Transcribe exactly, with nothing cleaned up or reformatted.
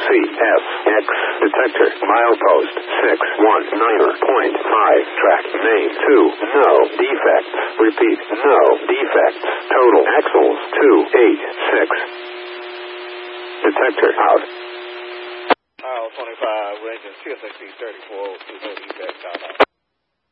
C S X detector milepost six one nine point five track name two no defects. Repeat, no defects. Total axles two eight six. Detector out. Mile twenty-five, range is T S X C thirty-four oh two, no defects, out.